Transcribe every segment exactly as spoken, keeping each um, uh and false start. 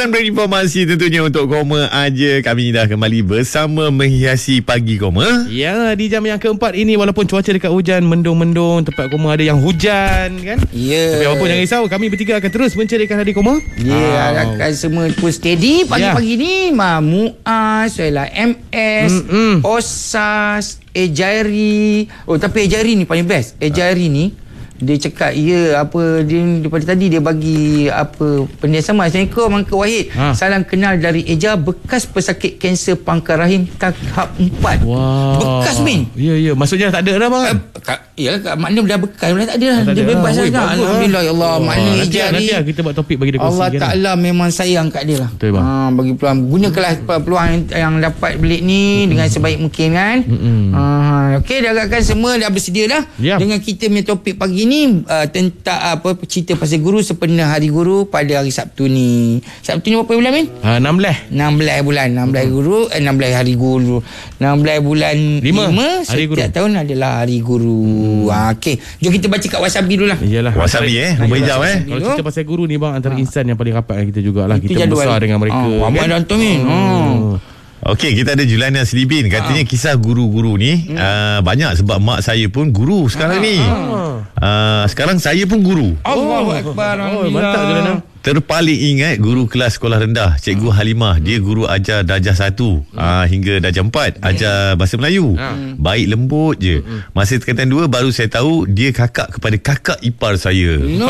Sekian informasi tentunya untuk Koma Aja. Kami dah kembali bersama menghiasi pagi Koma. Ya, di jam yang keempat ini walaupun cuaca dekat hujan, mendung-mendung, tempat Koma ada yang hujan kan. Ya. Tapi apapun jangan risau, kami bertiga akan terus menceriakan hari Koma. Ya, yeah, oh. akan semua pun steady pagi-pagi yeah. ni. Ma Muaz, Suela M S, Mm-mm. Osas, Ejairi. Oh, tapi Ejairi ni paling best. Ejairi ni dia cakap ya apa dia daripada tadi dia bagi apa benda sama. Assalamualaikum Uncle Wahid. Ha. Salam kenal dari Eja, bekas pesakit kanser pangkal rahim tahap empat. Wow. Bekas min. Ya ya, maksudnya tak ada dah bang. Uh, ya makna dah bekas dah tak ada dah. Tak Dia ada. bebas Ah, dah. Alhamdulillah ya Allah. Oh, Makna nanti, Eja nanti ni lah kita buat topik bagi dia kongsi. Allah Ta'ala memang sayang kat dia lah. Betul bang. Ha, bagi peluang, gunakanlah peluang yang, yang dapat belik ni mm-hmm. dengan sebaik mungkin kan. Mm-hmm. Ha, okey, dah agakkan semua dah bersedia dah yeah. dengan kita punya topik pagi ni uh, tentang apa cerita pasal guru sempena hari guru pada hari Sabtu ni. Sabtu ni berapa bulan Min? Ha, enam belas. enam belas bulan, enam belas guru, eh, enam belas hari guru. enam belas bulan lima, hari setiap guru. tahun adalah hari guru. Hmm. Ha, okey, jom kita baca kat Wasabi dulu lah. Iyalah. Wasabi eh, nombor hijau eh. Kalau cerita pasal guru ni bang, antara ha. insan yang paling rapat dengan kita jugalah. Itu kita jadual. besar dengan mereka. Ha, Ramadan tu Min. Hmm. Okey, kita ada Julana Selibin. Katanya ha. kisah guru-guru ni hmm. uh, banyak sebab mak saya pun guru sekarang ha. ni. Ha. Uh, sekarang saya pun guru. Allahu Akbar. Oh, mantap Julana. Terpaling ingat guru kelas sekolah rendah, Cikgu Halimah. Dia guru ajar darjah satu hmm. uh, hingga darjah empat, ajar bahasa Melayu. Hmm. Baik lembut je. Hmm. Masa tingkatan dua baru saya tahu dia kakak kepada kakak ipar saya. No.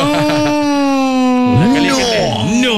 No. No.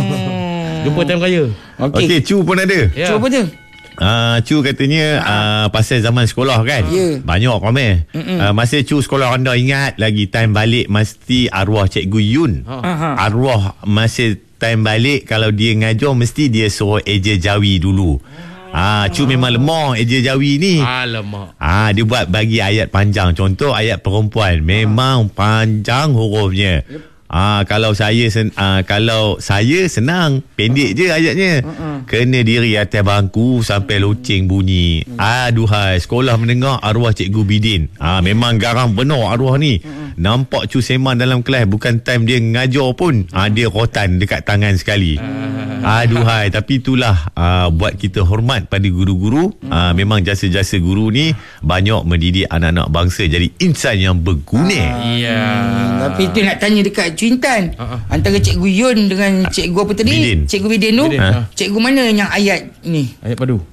Jumpa time raya. Okey, okay, Cu pun ada. Yeah. Cu apa tu? Uh, Cu katanya uh, pasal zaman sekolah kan. Yeah. Banyak komen. Uh, masa Cu sekolah rendah, ingat lagi time balik mesti arwah Cikgu Yun. Ha. Arwah masa time balik kalau dia ngajar mesti dia suruh eja Jawi dulu. Ah, Cu memang lemah eja Jawi ni. Alamak. Ah, dia buat bagi ayat panjang. Contoh ayat perempuan memang panjang hurufnya. Yep. Ah, kalau saya sen, ah, kalau saya senang, pendek je ayatnya. Uh-uh. Kena diri atas bangku sampai loceng bunyi. Uh-uh. Aduhai, sekolah menengah arwah Cikgu Bidin. Ah, memang garang penuh arwah ni. Uh-uh. Nampak Cu Seman dalam kelas, bukan time dia ngajar pun. Ah, dia rotan dekat tangan sekali. Uh-huh. Aduhai, tapi itulah ah, buat kita hormat pada guru-guru. Uh-huh. Ah, memang jasa-jasa guru ni banyak mendidik anak-anak bangsa jadi insan yang berguna. Uh, ya. Hmm, tapi itu nak tanya dekat Intan, uh-huh. antara Cikgu Yun dengan Cikgu apa tadi? Bidin. Cikgu Bidin tu, ha? Cikgu mana yang ayat ni? Ayat padu.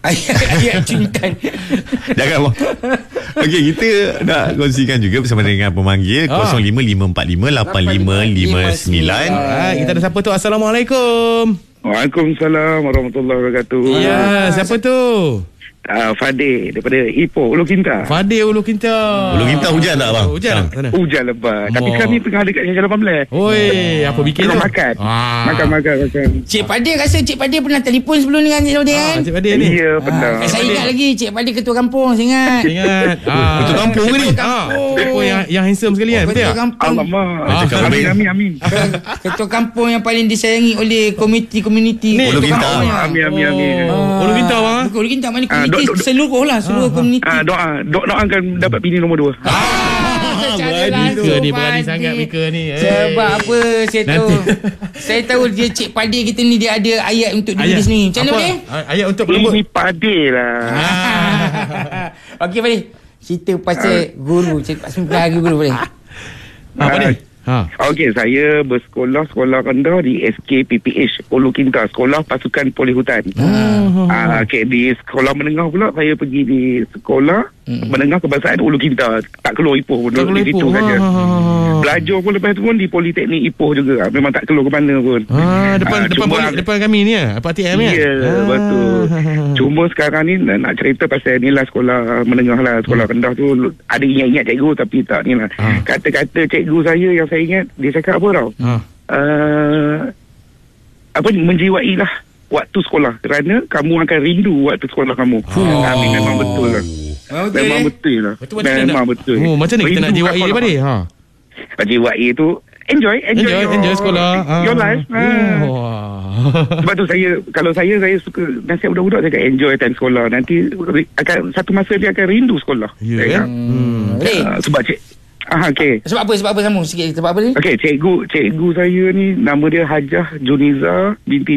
Ayat Intan. Jangan. Okey, kita nak kongsikan juga bersama dengan pemanggil oh. kosong lima lima empat lima lapan lima lima sembilan. Ah, kita ada siapa tu? Assalamualaikum. Waalaikumsalam warahmatullahi wabarakatuh. Ya, siapa tu? Uh, Fadil daripada Ipoh, Ulu Kinta. Fadil Ulu Kinta. Ulu Kinta hujan tak bang? Hujan tak sana? Hujan lebat. Tapi oh. kami tengah dekat Jalan lapan belas. Oi, apa bikin tu? Makan. Ah. Makan, makan, makan. Cik Fadil rasa Cik Fadil pernah telefon sebelum ni kan Cik Fadil kan? Ah, Cik Fadil ni. Ya, betul. Ah, saya ingat lagi Cik Fadil ketua kampung, saya ingat. Ingat. Ah, ketua kampung ke ni? Ah, ketua yang yang handsome sekali kan, betul Ketua tak? kampung. Alamak. Ah, amin, amin, amin. Ketua kampung yang paling disayangi oleh komiti-komiti. Ulu Kinta. Amin, amin, amin. Ulu Kinta bang. Bukan Ulu Kinta, mana komiti seluruh lah, seluruh komuniti. Ah, doa, doa, doakan dapat bini nombor dua. Ah, Mika ni berani sangat Mika ni. Sebab apa saya tahu. Saya tahu dia Cik Fadil kita ni dia ada ayat untuk diri dia sendiri. Macam mana boleh? Ayat untuk pelembut. Ini Fadil lah. Okey Fadil. Cerita pasal guru, cerita pasal hari guru boleh? Apa ni? Ha. Okey, saya bersekolah sekolah rendah di S K P P H Ulu Kinta, Sekolah Pasukan Polis Hutan. Hmm. Uh, okey, di sekolah menengah pula saya pergi di sekolah hmm. menengah kebangsaan Ulu Kinta. Tak keluar Ipoh pun, tak di situ saja. Belajar pun lepas tu pun di Politeknik Ipoh juga. Memang tak keluar ke mana pun. Ah, depan uh, depan cuma, poli, depan kami ni ya, Pak T M ya. Ya, ah. betul. Cuma sekarang ni nak cerita pasal ni lah sekolah menengah lah, sekolah hmm. rendah tu ada ingat-ingat cikgu tapi tak ni lah. Ah. Kata-kata cikgu saya yang saya ingat, dia cakap apa tau? Ha. Uh, apa ni, menjiwai lah waktu sekolah kerana kamu akan rindu waktu sekolah kamu. Oh. Ha, memang betul lah. Oh, okay. Memang betul lah. Betul, memang nak, betul. Oh, macam mana kita nak jiwai dia pada? Ha. Jiwai tu enjoy, enjoy, enjoy, your, enjoy sekolah. Your ha. life. Ha. Oh. Sebab tu saya, kalau saya, saya suka nasihat budak-budak, saya akan enjoy time sekolah. Nanti akan satu masa dia akan rindu sekolah. Ya. Yeah. Hmm. Uh, sebab cik Ah, okay. Sebab apa? Sebab apa kamu sikit? Sebab apa ni? Okey, cikgu cikgu saya ni nama dia Hajah Juniza binti